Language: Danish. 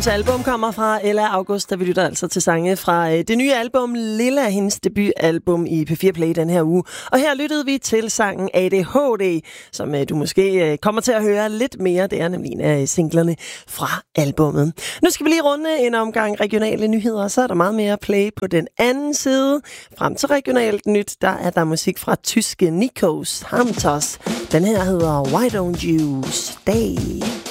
Album kommer fra Ella August, der vi lytter altså til sange fra det nye album Lilla, hendes debutalbum i P4 Play den her uge. Og her lyttede vi til sangen ADHD, som du måske kommer til at høre lidt mere. Det er nemlig en af singlerne fra albummet. Nu skal vi lige runde en omgang regionale nyheder, og så er der meget mere play på den anden side. Frem til regionalt nyt, der er der musik fra tyske Nikos Hamtos. Den her hedder Why Don't You Stay?